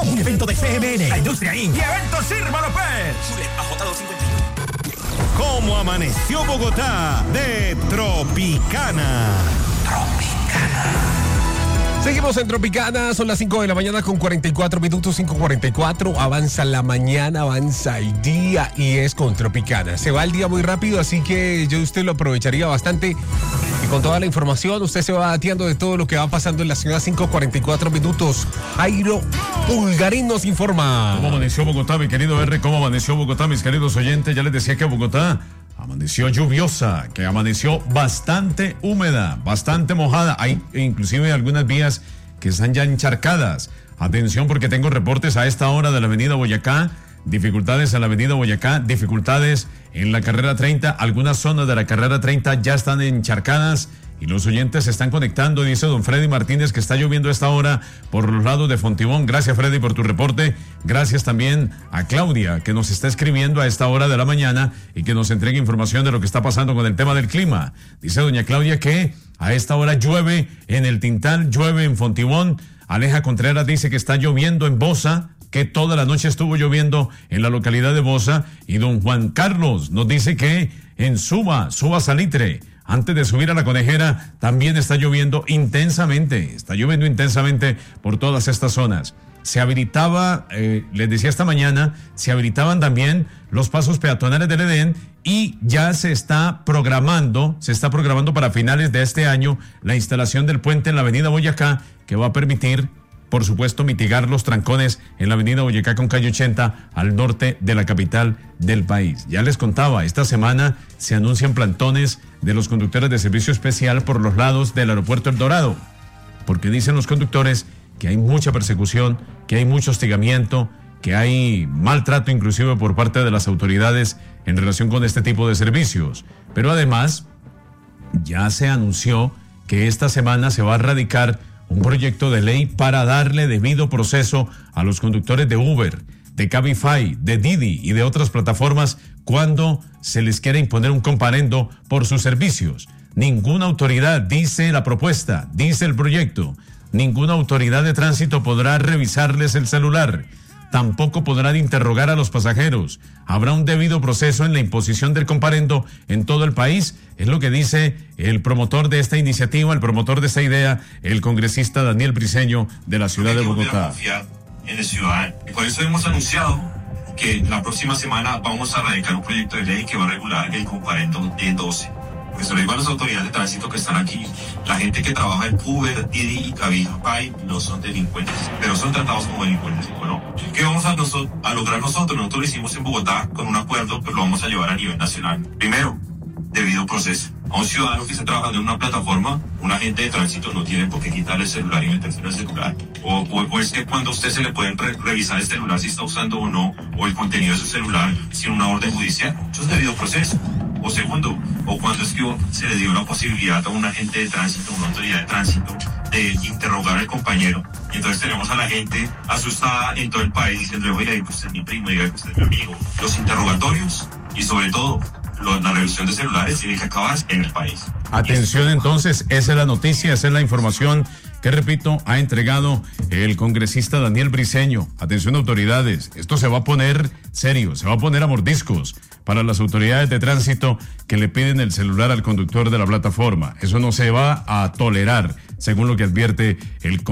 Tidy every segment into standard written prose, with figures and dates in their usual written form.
Un evento de CMN, La Industria Inc. y Eventos Sirma López. AJ 51. ¿Cómo amaneció Bogotá? De Tropicana. Seguimos en Tropicana, son las 5 de la mañana con 44 minutos, 5:44. Avanza la mañana, avanza el día y es con Tropicana. Se va el día muy rápido, así que usted lo aprovecharía bastante. Y con toda la información, usted se va dateando de todo lo que va pasando en la ciudad. 5:44 minutos. Jairo Pulgarín nos informa. ¿Cómo amaneció Bogotá, mi querido R? ¿Cómo amaneció Bogotá, mis queridos oyentes? Ya les decía que Bogotá amaneció lluviosa, que amaneció bastante húmeda, bastante mojada. Hay inclusive algunas vías que están ya encharcadas. Atención, porque tengo reportes a esta hora de la avenida Boyacá. Dificultades en la avenida Boyacá, dificultades en la carrera 30. Algunas zonas de la carrera 30 ya están encharcadas y los oyentes se están conectando. Dice don Freddy Martínez que está lloviendo a esta hora por los lados de Fontibón. Gracias, Freddy, por tu reporte. Gracias también a Claudia, que nos está escribiendo a esta hora de la mañana y que nos entrega información de lo que está pasando con el tema del clima. Dice doña Claudia que a esta hora llueve en el Tintal, llueve en Fontibón. Aleja Contreras dice que está lloviendo en Bosa, que toda la noche estuvo lloviendo en la localidad de Bosa. Y don Juan Carlos nos dice que en Suba Salitre, antes de subir a la Conejera, también está lloviendo intensamente. Está lloviendo intensamente por todas estas zonas. Se habilitaba, les decía esta mañana, se habilitaban también los pasos peatonales del Edén y ya se está programando para finales de este año la instalación del puente en la avenida Boyacá, que va a permitir, por supuesto, mitigar los trancones en la avenida Boyacá con calle 80 al norte de la capital del país. Ya les contaba, esta semana se anuncian plantones de los conductores de servicio especial por los lados del aeropuerto El Dorado, porque dicen los conductores que hay mucha persecución, que hay mucho hostigamiento, que hay maltrato inclusive por parte de las autoridades en relación con este tipo de servicios. Pero además, ya se anunció que esta semana se va a radicar un proyecto de ley para darle debido proceso a los conductores de Uber, de Cabify, de Didi y de otras plataformas cuando se les quiera imponer un comparendo por sus servicios. Ninguna autoridad, dice la propuesta, dice el proyecto, ninguna autoridad de tránsito podrá revisarles el celular. Tampoco podrán interrogar a los pasajeros. Habrá un debido proceso en la imposición del comparendo en todo el país. Es lo que dice el promotor de esta iniciativa, el promotor de esta idea, el congresista Daniel Briceño de la ciudad de Bogotá. En la ciudad. Por eso hemos anunciado que la próxima semana vamos a radicar un proyecto de ley que va a regular el comparendo D12. Pues se lo digo a las autoridades de tránsito que están aquí, la gente que trabaja en Uber, Didi y Cabify no son delincuentes, pero son tratados como delincuentes. Bueno, ¿qué vamos a lograr nosotros? Nosotros lo hicimos en Bogotá con un acuerdo, pero lo vamos a llevar a nivel nacional. Primero, debido proceso. A un ciudadano que esté trabajando en una plataforma, un agente de tránsito no tiene por qué quitarle el celular y meterse en el celular. O es que cuando a usted se le pueden revisar el celular si está usando o no, o el contenido de su celular sin una orden judicial. Eso es debido proceso. O segundo, o cuando es que se le dio la posibilidad a un agente de tránsito, una autoridad de tránsito, de interrogar al compañero. Y entonces tenemos a la gente asustada en todo el país diciendo, oiga, que usted es mi primo, diga que usted es mi amigo. Los interrogatorios y sobre todo la revisión de celulares tiene que acabar en el país. Atención entonces, esa es la noticia, esa es la información que, repito, ha entregado el congresista Daniel Briceño. Atención autoridades, esto se va a poner serio, se va a poner a mordiscos para las autoridades de tránsito que le piden el celular al conductor de la plataforma. Eso no se va a tolerar, según lo que advierte el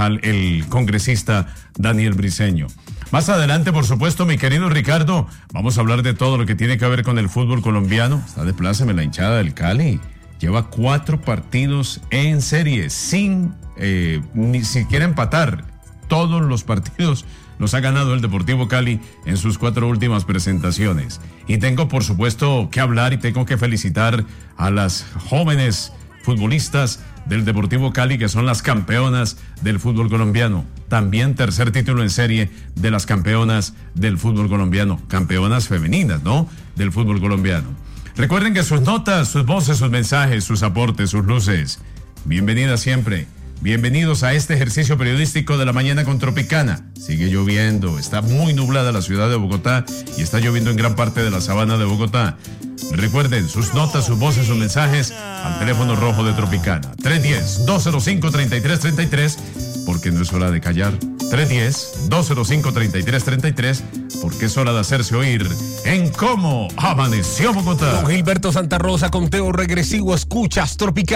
congresista Daniel Briceño. Más adelante, por supuesto, mi querido Ricardo, vamos a hablar de todo lo que tiene que ver con el fútbol colombiano. Está de pláceme la hinchada del Cali. Lleva 4 partidos en serie, sin ni siquiera empatar. Todos los partidos los ha ganado el Deportivo Cali en sus 4 últimas presentaciones. Y tengo, por supuesto, que hablar y tengo que felicitar a las jóvenes futbolistas del Deportivo Cali, que son las campeonas del fútbol colombiano. También tercer título en serie de las campeonas del fútbol colombiano. Campeonas femeninas, ¿no? Del fútbol colombiano. Recuerden que sus notas, sus voces, sus mensajes, sus aportes, sus luces, bienvenidas siempre. Bienvenidos a este ejercicio periodístico de la mañana con Tropicana. Sigue lloviendo, está muy nublada la ciudad de Bogotá y está lloviendo en gran parte de la sabana de Bogotá. Recuerden sus notas, sus voces, sus mensajes al teléfono rojo de Tropicana. 310-205-3333, porque no es hora de callar. 310-205-3333, porque es hora de hacerse oír en Cómo Amaneció Bogotá. Don Gilberto Santa Rosa, conteo regresivo, escuchas Tropical.